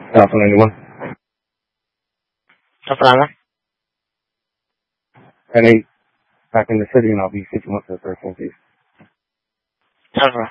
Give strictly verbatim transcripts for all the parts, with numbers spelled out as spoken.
Alpha ninety-one. Alpha ten eight. Back in the city, and I'll be fifty months to the thirteen, please. Alpha.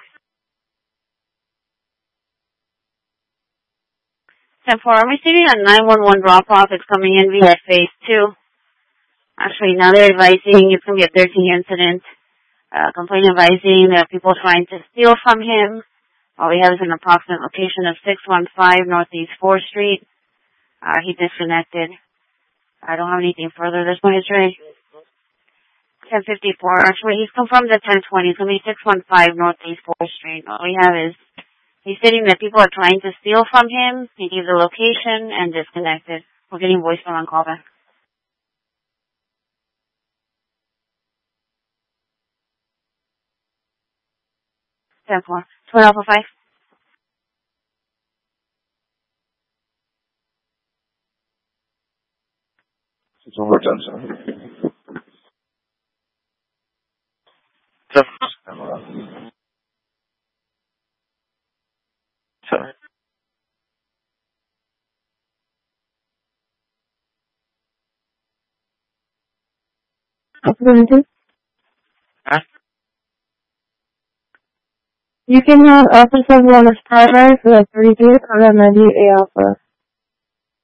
ten four, I'm receiving a nine one one drop-off. It's coming in via phase two. Actually, now they're advising it's going to be a thirteen incident. Uh, complaint advising that people trying to steal from him. All we have is an approximate location of six one five Northeast fourth Street. Uh, he disconnected. I don't have anything further. There's no history. ten fifty-four. Actually, he's confirmed at ten twenty. It's going to be six one five Northeast fourth Street. All we have is he's stating that people are trying to steal from him. He gave the location and disconnected. We're getting voicemail on callback. ten four. Twin Alpha five. It's one more time, sir. Sorry. Huh? You can have Alpha seven on the spotlight for the thirty-three on that ninety-eight Alpha.